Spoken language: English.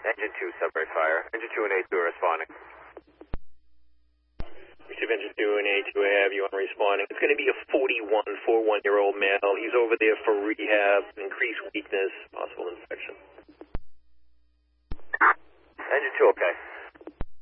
Engine 2, Sudbury Fire. Engine 2 and A2 are responding. Receive Engine 2 and A2, I have you on responding. It's going to be a 41-year-old male. He's over there for rehab, increased weakness, possible